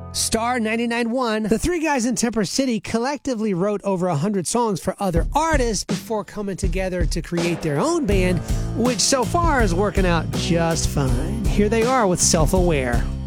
Star 99.1. The three guys in Temper City collectively wrote over 100 songs for other artists before coming together to create their own band, which so far is working out just fine. Here they are with Self-Aware.